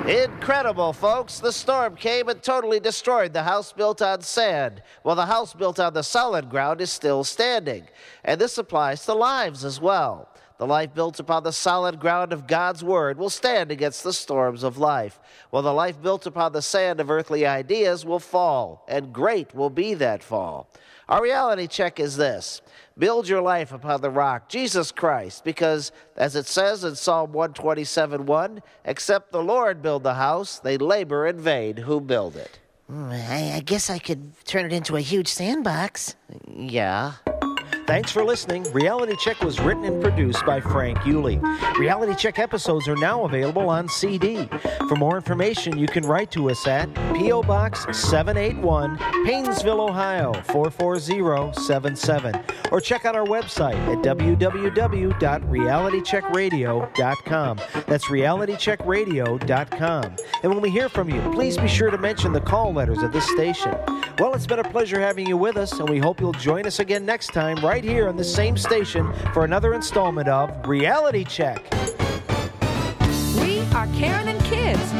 Incredible, folks. The storm came and totally destroyed the house built on sand, while the house built on the solid ground is still standing. And this applies to lives as well. The life built upon the solid ground of God's Word will stand against the storms of life, while the life built upon the sand of earthly ideas will fall, and great will be that fall. Our reality check is this: build your life upon the rock, Jesus Christ, because, as it says in Psalm 127:1, except the Lord build the house, they labor in vain who build it. I guess I could turn it into a huge sandbox. Yeah. Thanks for listening. Reality Check was written and produced by Frank Yulee. Reality Check episodes are now available on CD. For more information, you can write to us at P.O. Box 781, Paynesville, Ohio 44077, or check out our website at www.realitycheckradio.com. That's realitycheckradio.com. And when we hear from you, please be sure to mention the call letters of this station. Well, it's been a pleasure having you with us, and we hope you'll join us again next time right here on the same station for another installment of Reality Check. We are Karen and Kids.